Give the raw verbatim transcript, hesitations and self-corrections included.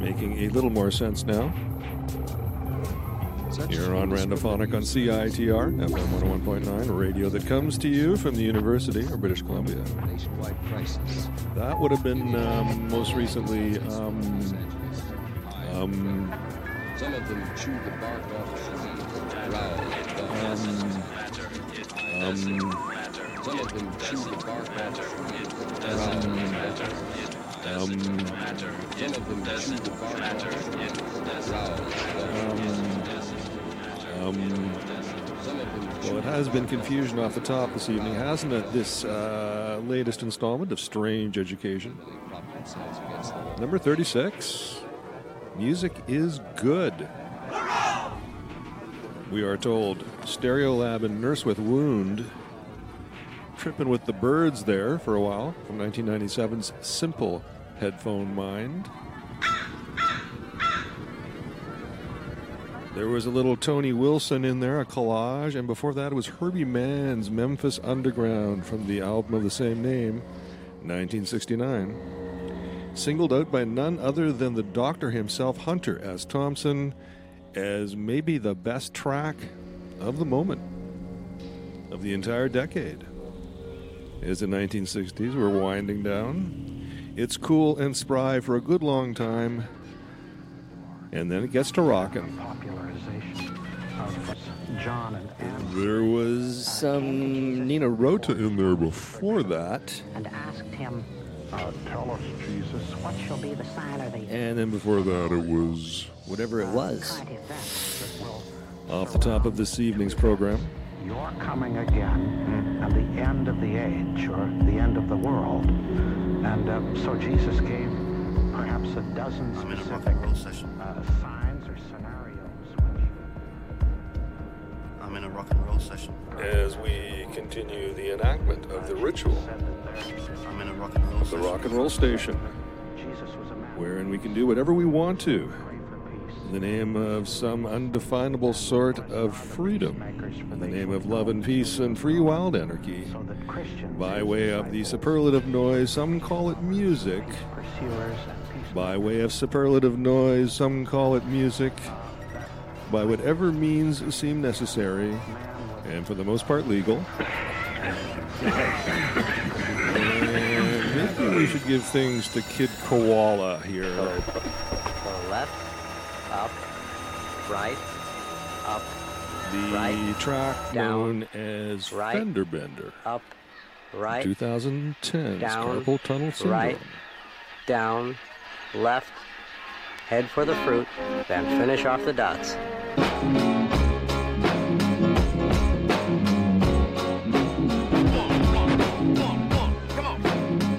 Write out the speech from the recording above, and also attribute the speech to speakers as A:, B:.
A: making a little more sense now. Here on Randophonic on C I T R, F M one oh one point nine, a radio that comes to you from the University of British Columbia. That would have been um, most recently. Um, um,
B: Some of them chew the bark off the tree, growl.
A: Um, um,
B: Some of them chew the bark off the tree, growl.
A: um,
B: Some of them chew the bark off the tree, growl.
A: Um, well, it has been confusion off the top this evening, hasn't it? This uh, latest installment of Strange Education. Number thirty-six. Music is good. We are told Stereolab and Nurse with Wound. Tripping with the Birds there for a while from nineteen ninety-seven's Simple Headphone Mind. There was a little Tony Wilson in there, a collage, and before that it was Herbie Mann's Memphis Underground from the album of the same name, nineteen sixty-nine. Singled out by none other than the Doctor himself, Hunter S. Thompson, as maybe the best track of the moment, of the entire decade. It's the nineteen sixties, we're winding down. It's cool and spry for a good long time, and then it gets to rockin'.
C: John and Anne.
A: There was some Nina Rota in there before that.
C: And asked him, uh, tell us, Jesus, what shall be the sign of the...
A: And then before that it was whatever it was.
C: kind event that will
A: Off the top of this evening's program.
C: Your coming again and the end of the age or the end of the world. And uh, so Jesus gave perhaps a dozen specific uh, signs or scenarios.
D: I'm in a rock and roll session.
A: As we continue the enactment of the ritual
D: I'm in a rock and roll
A: of the
D: session.
A: rock and roll station,
C: Jesus was a man
A: wherein we can do whatever we want to
C: who prayed for peace.
A: in the name of some undefinable sort of freedom, in the name of love and peace and free wild anarchy.
C: So that Christians,
A: By
C: his
A: way of the
C: disciples,
A: superlative noise, some call it music.
C: pursuers and peacemakers.
A: By way of superlative noise, some call it music. By whatever means seem necessary, and for the most part legal. And maybe we should give things to Kid Koala here.
E: So left, up, right, up,
A: The
E: right,
A: track
E: down,
A: known as
E: right,
A: Fender Bender.
E: up, right,
A: twenty ten's
E: down,
A: Carpal Tunnel Syndrome.
E: right, down, left, head for the fruit, then finish off the dots.